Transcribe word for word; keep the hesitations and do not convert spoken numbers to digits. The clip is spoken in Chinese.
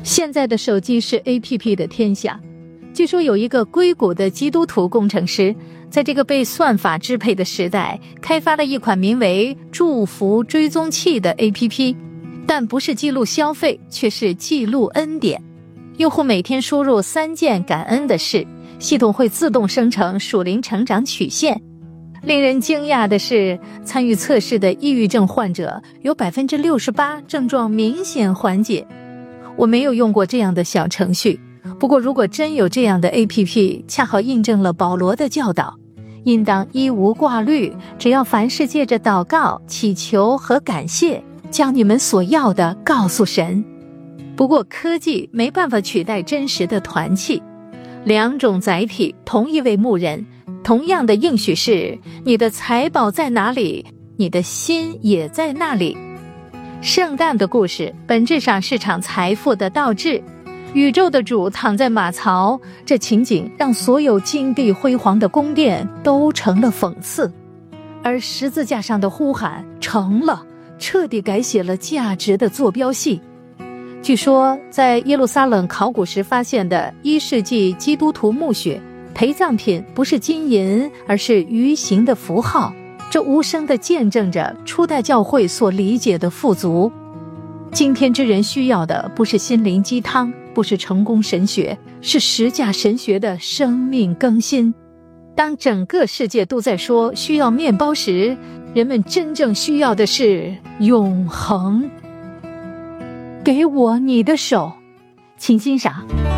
现在的手机是 A P P 的天下，据说有一个硅谷的基督徒工程师，在这个被算法支配的时代，开发了一款名为祝福追踪器的 A P P， 但不是记录消费，却是记录恩典。用户每天输入三件感恩的事，系统会自动生成属灵成长曲线。令人惊讶的是，参与测试的抑郁症患者有 百分之六十八 症状明显缓解。我没有用过这样的小程序，不过如果真有这样的 A P P， 恰好印证了保罗的教导，应当一无挂虑，只要凡事借着祷告、祈求和感谢，将你们所要的告诉神。不过科技没办法取代真实的团契，两种载体，同一位牧人，同样的应许是，你的财宝在哪里，你的心也在那里。圣诞的故事本质上是场财富的倒置，宇宙的主躺在马槽，这情景让所有金碧辉煌的宫殿都成了讽刺，而十字架上的呼喊成了，彻底改写了价值的坐标系。据说在耶路撒冷考古时发现的一世纪基督徒墓穴，陪葬品不是金银，而是鱼形的符号，这无声地见证着初代教会所理解的富足。今天之人需要的不是心灵鸡汤，不是成功神学，是十架神学的生命更新。当整个世界都在说需要面包时，人们真正需要的是永恒。给我你的手，请欣赏。